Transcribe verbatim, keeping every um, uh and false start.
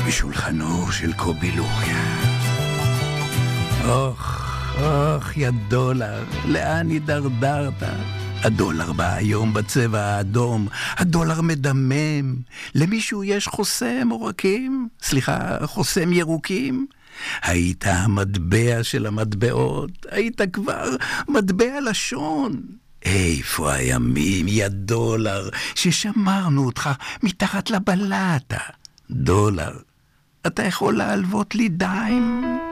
בשולחנו של קובי לוריה. אוח, אוח, יא דולר, לאן הידרדרת? הדולר בא היום בצבע האדום, הדולר מדמם. למישהו יש חוסם עורקים? סליחה, חוסם ירוקים? היית המטבע של המטבעות, היית כבר מטבע לשון. איפה הימים, יא דולר, ששמרנו אותך מתחת לבלטה? דולר, אתה יכול להלוות לי דיים?